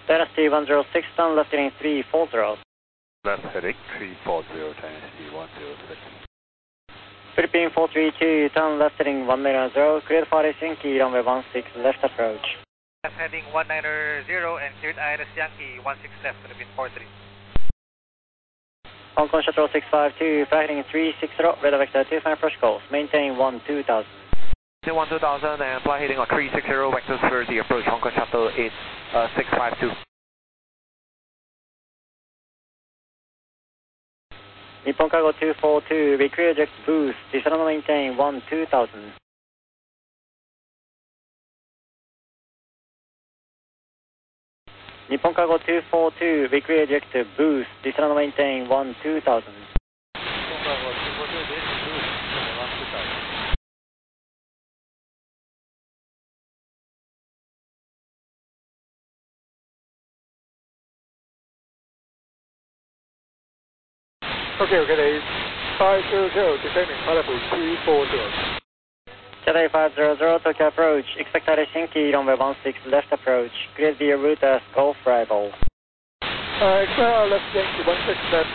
Dynasty 106, turn left heading 340. Left heading 340, Dynasty 106. Philippine 432, turn left heading 190, cleared for Yankee, runway 16, left approach. Left heading 190 and cleared ILS Yankee 16 left, Philippine 43. Hong Kong Shuttle 652, flight heading 360, weather vector 25 approach course, maintain 12000. 12000 and flight heading on 360, vectors for the approach, Hong Kong Shuttle 652. Nippon Cargo 242, we clear eject boost, descend and maintain 12000. Nippon Cargo 242, we clear eject boost, descend and maintain 12000. Okay, okay, 500, descending, level 340. Cathay 500, Tokyo approach, expect ILS Yankee, runway 16, left approach, clear the route as Gulf Rival. Expect ILS Yankee 16 left.